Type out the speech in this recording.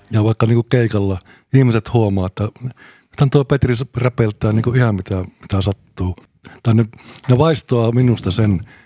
ja vaikka niin kuin keikalla ihmiset huomaa, että tuo Petri räpeltää niin kuin ihan mitä sattuu. Tai ne vaistoaa minusta sen,